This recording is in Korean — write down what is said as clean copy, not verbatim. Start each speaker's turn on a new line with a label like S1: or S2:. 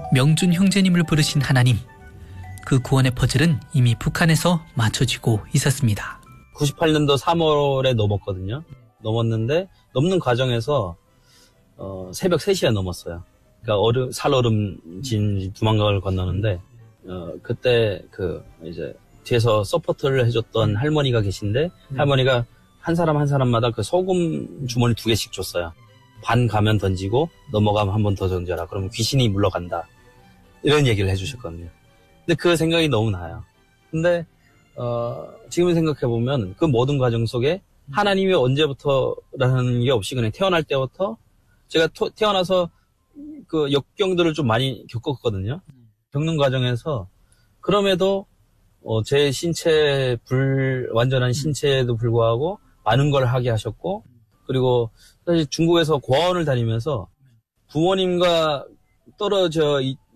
S1: 명준 형제님을 부르신 하나님. 그 구원의 퍼즐은 이미 북한에서 맞춰지고 있었습니다.
S2: 98년도 3월에 넘었거든요. 넘었는데 넘는 과정에서 새벽 3시에 넘었어요. 그러니까 살얼음 진 두만강을 건너는데 그때 이제 뒤에서 서포트를 해줬던 할머니가 계신데 할머니가 한 사람마다 그 소금 주머니 2개씩 줬어요. 반 가면 던지고 넘어가면 한 번 더 던져라. 그러면 귀신이 물러간다. 이런 얘기를 해주셨거든요. 근데 그 생각이 너무 나요. 근데 지금 생각해보면 그 모든 과정 속에 하나님이 언제부터라는 게 없이 그냥 태어날 때부터 제가 태어나서 그 역경들을 좀 많이 겪었거든요. 겪는 과정에서 그럼에도 제 완전한 신체에도 불구하고 많은 걸 하게 하셨고, 그리고 사실 중국에서 고아원을 다니면서 부모님과 떨어져